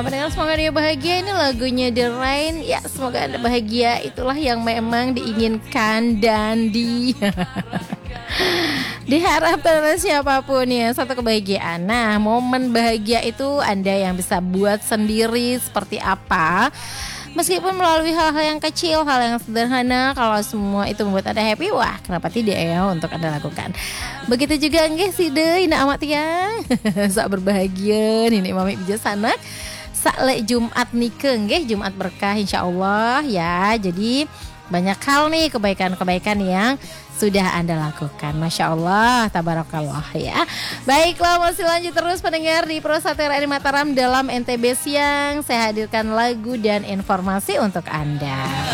Pendengar semoga dia bahagia. Ini lagunya The Rain. Ya semoga Anda bahagia. Itulah yang memang diinginkan dan diharapkan oleh siapapun ya. Satu kebahagiaan. Nah momen bahagia itu Anda yang bisa buat sendiri seperti apa. Meskipun melalui hal-hal yang kecil, hal yang sederhana, kalau semua itu membuat Anda happy, wah kenapa tidak ya untuk Anda lakukan. Begitu juga nggih side ina amat ya. Sak berbahagia nih mami bija sanak. Sak Jumat nike nggih, Jumat berkah insyaallah ya. Jadi banyak hal nih kebaikan-kebaikan yang sudah Anda lakukan. Masya Allah, tabarakallah ya. Baiklah, masih lanjut terus pendengar di Pro Satera di Mataram dalam NTB Siang. Saya hadirkan lagu dan informasi untuk Anda.